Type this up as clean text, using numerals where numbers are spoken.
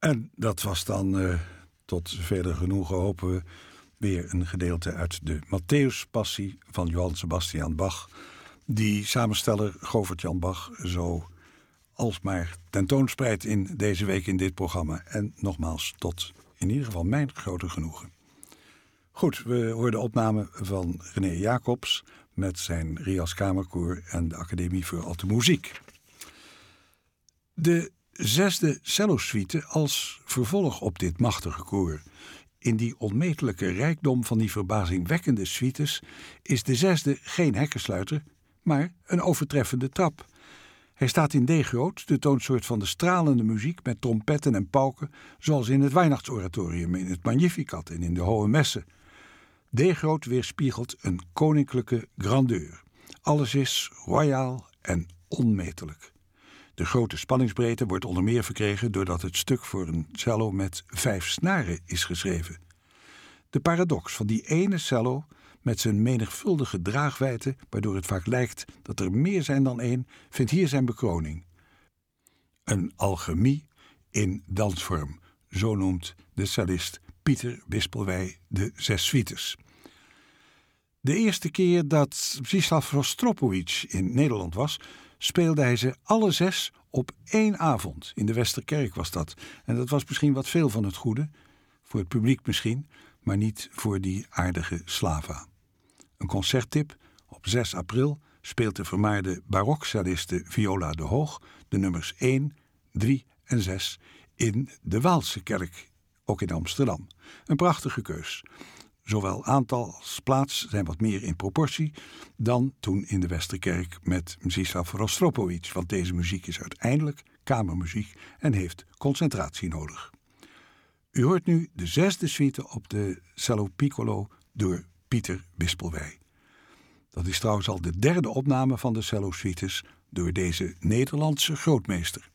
En dat was dan, tot verder genoegen hopen we, weer een gedeelte uit de Matthäuspassie van Johann Sebastian Bach, die samensteller Govert-Jan Bach zo alsmaar tentoonspreidt in deze week in dit programma. En nogmaals, tot in ieder geval mijn grote genoegen. Goed, we hoorden opname van René Jacobs met zijn Rias Kamerkoor en de Academie voor Alte Muziek. De 6e cellosuite als vervolg op dit machtige koor. In die onmetelijke rijkdom van die verbazingwekkende suites is de 6e geen hekkensluiter, maar een overtreffende trap. Hij staat in D-groot, de toonsoort van de stralende muziek met trompetten en pauken, zoals in het Weihnachtsoratorium, in het Magnificat en in de Hohe Messe. D-groot weerspiegelt een koninklijke grandeur. Alles is royaal en onmetelijk. De grote spanningsbreedte wordt onder meer verkregen doordat het stuk voor een cello met 5 snaren is geschreven. De paradox van die ene cello met zijn menigvuldige draagwijdte, waardoor het vaak lijkt dat er meer zijn dan één, vindt hier zijn bekroning. Een alchemie in dansvorm, zo noemt de cellist Pieter Wispelwey de 6 suites. De eerste keer dat Mstislav Rostropovich in Nederland was, speelde hij ze alle 6 op 1 avond. In de Westerkerk was dat. En dat was misschien wat veel van het goede, voor het publiek misschien, maar niet voor die aardige Slava. Een concerttip: op 6 april speelt de vermaarde barokcelliste Viola de Hoog de nummers 1, 3 en 6 in de Waalse kerk, ook in Amsterdam. Een prachtige keus. Zowel aantal als plaats zijn wat meer in proportie dan toen in de Westerkerk met Mstislav Rostropovich, want deze muziek is uiteindelijk kamermuziek en heeft concentratie nodig. U hoort nu de 6e suite op de cello piccolo door Pieter Wispelwey. Dat is trouwens al de 3e opname van de cello suites door deze Nederlandse grootmeester.